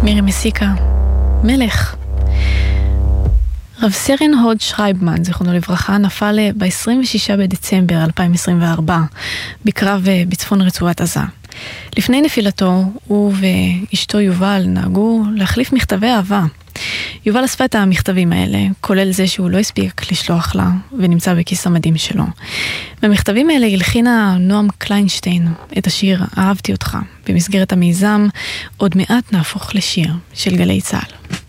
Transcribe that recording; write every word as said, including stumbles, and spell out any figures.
מירי מסיקה, מלך. רב סרן הוד שרייבמן, זיכרונו לברכה, נפל ב-עשרים ושישה בדצמבר אלפיים עשרים וארבע בקרב בצפון רצועת עזה. לפני נפילתו, הוא ואשתו יובל נהגו להחליף מכתבי אהבה. יובל אספה את המכתבים האלה, כולל זה שהוא לא הספיק לשלוח לה, ונמצא בכיס המדים שלו. במכתבים האלה הלחינה נועם קליינשטיין את השיר "אהבתי אותך", במסגרת המיזם "עוד מעט נהפוך לשיר" של גלי צהל.